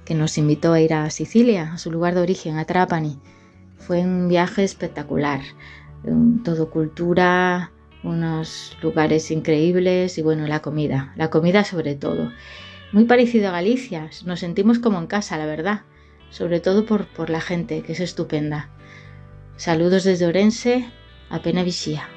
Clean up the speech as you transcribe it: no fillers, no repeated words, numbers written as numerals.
que nos invitó a ir a Sicilia, a su lugar de origen, a Trapani. Fue un viaje espectacular, todo cultura, unos lugares increíbles y bueno, la comida sobre todo. Muy parecido a Galicia, nos sentimos como en casa, la verdad, sobre todo por la gente, que es estupenda. Saludos desde Ourense, a Pena Vixía.